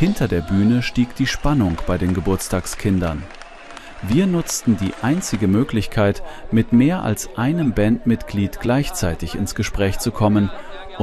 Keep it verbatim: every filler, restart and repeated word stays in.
Hinter der Bühne stieg die Spannung bei den Geburtstagskindern. Wir nutzten die einzige Möglichkeit, mit mehr als einem Bandmitglied gleichzeitig ins Gespräch zu kommen